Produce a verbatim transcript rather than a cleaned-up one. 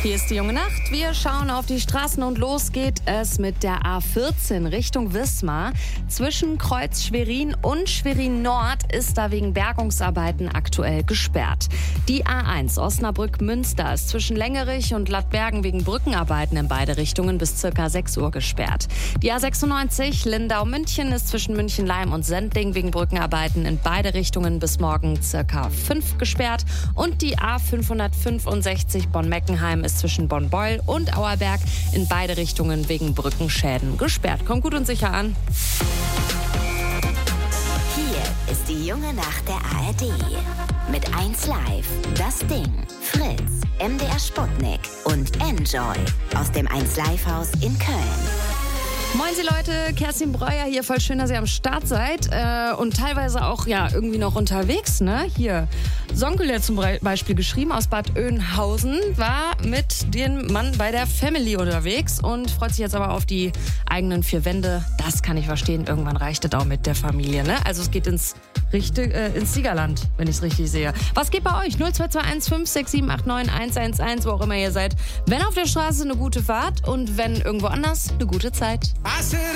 Hier ist die junge Nacht. Wir schauen auf die Straßen und los geht es mit der A vierzehn Richtung Wismar. Zwischen Kreuz Schwerin und Schwerin Nord ist da wegen Bergungsarbeiten aktuell gesperrt. Die A eins Osnabrück-Münster ist zwischen Längerich und Lattbergen wegen Brückenarbeiten in beide Richtungen bis circa sechs Uhr gesperrt. Die A sechsundneunzig Lindau-München ist zwischen München-Leim und Sendling wegen Brückenarbeiten in beide Richtungen bis morgen circa fünf gesperrt. Und die A fünfhundertfünfundsechzig Bonn-Meckenheim ist zwischen Bonn-Beul und Auerberg in beide Richtungen wegen Brückenschäden gesperrt. Kommt gut und sicher an. Hier ist die junge Nacht der A R D. Mit eins Live, Das Ding, Fritz, M D R Sputnik und Enjoy aus dem eins Live Haus in Köln. Moin Sie Leute, Kerstin Breuer hier, voll schön, dass ihr am Start seid äh, und teilweise auch ja irgendwie noch unterwegs, ne? Hier, Sonkel, der zum Beispiel geschrieben aus Bad Oeynhausen, war mit dem Mann bei der Family unterwegs und freut sich jetzt aber auf die eigenen vier Wände. Das kann ich verstehen, irgendwann reicht das auch mit der Familie, ne? Also es geht ins, richtig, äh, ins Siegerland, wenn ich es richtig sehe. Was geht bei euch? null zwei zwei eins fünf sechs sieben acht neun eins eins eins, wo auch immer ihr seid. Wenn auf der Straße, eine gute Fahrt und wenn irgendwo anders, eine gute Zeit. I said